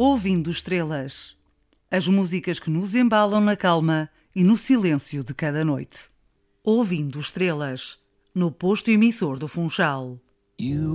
Ouvindo estrelas. As músicas que nos embalam na calma e no silêncio de cada noite. Ouvindo estrelas. No posto emissor do Funchal.